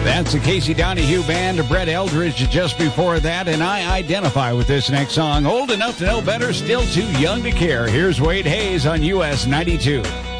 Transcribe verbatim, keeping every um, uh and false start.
That's the Casey Donahue Band, Brett Eldridge just before that, and I identify with this next song. Old enough to know better, still too young to care. Here's Wade Hayes on U S ninety-two.